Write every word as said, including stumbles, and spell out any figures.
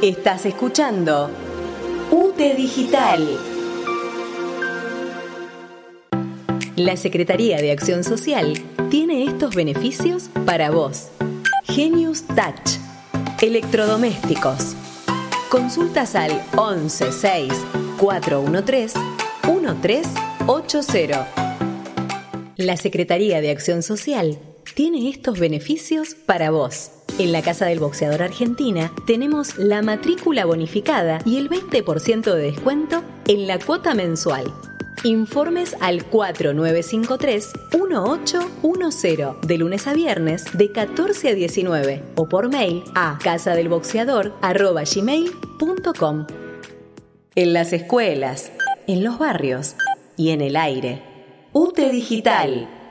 Estás escuchando U T E Digital. La Secretaría de Acción Social tiene estos beneficios para vos. Genius Touch. Electrodomésticos. Consultas al once seis cuatro uno tres uno tres ocho cero. La Secretaría de Acción Social tiene estos beneficios para vos. En la Casa del Boxeador Argentina tenemos la matrícula bonificada y el veinte por ciento de descuento en la cuota mensual. Informes al cuatro nueve cinco tres uno ocho uno cero de lunes a viernes de catorce a diecinueve o por mail a casadelboxeador arroba gmail punto com. En las escuelas, en los barrios y en el aire. U T E Digital.